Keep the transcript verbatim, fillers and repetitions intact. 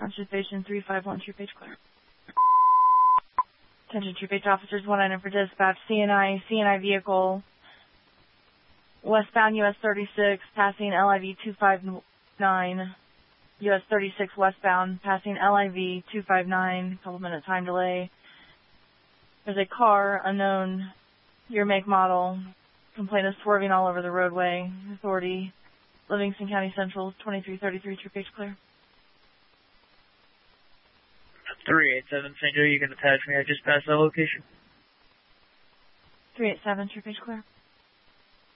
Launcher Station three five one, Troop H clear. Attention Troop H officers, one item for dispatch. C N I, C N I vehicle, westbound U S thirty-six, passing L I V two five nine. U S thirty-six westbound, passing L I V two five nine, couple minute time delay. There's a car, unknown, year, make, model. Complaint is swerving all over the roadway. Authority, Livingston County Central, twenty-three thirty-three, Troop H clear. three eight seven, Saint Joe, you can attach me. I just passed that location. three eight seven, Troop H clear.